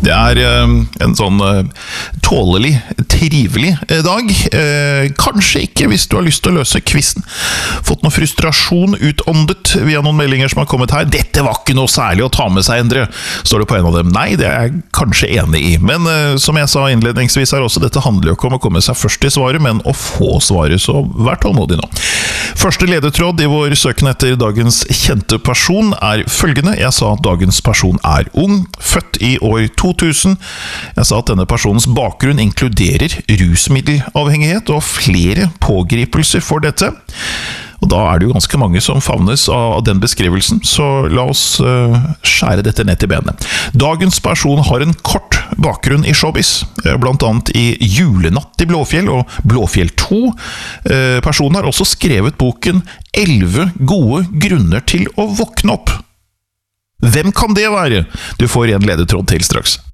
Det en sånn tålelig, trivelig dag. Kanskje ikke hvis du har lyst til å løse quizen. Fått noe frustrasjon utåndet via noen meldinger som har kommet her. Dette var ikke noe særlig å ta med seg, Endre. Står det på en av dem. Nei, det jeg kanskje enig i. Men som jeg sa innledningsvis her også, dette handler jo ikke om å komme seg først i svaret, men å få svaret, så vær tålmodig nå. Første ledetråd i vår søken etter dagens kjente person følgende. Jeg sa at dagens person ung, født i år 2000. Jeg sa at denne personens bakgrunn inkluderer rusmiddelavhengighet og flere pågripelser for dette. Og da det jo ganske mange som favnes av den beskrivelsen, så la oss skjære dette ned til benet. Dagens person har en kort bakgrunn i showbiz, blant annet i Julenatt i Blåfjell og Blåfjell 2. Personen har også skrevet boken 11 gode grunner til å våkne opp. Hvem kan det være? Du får en ledetråd til straks.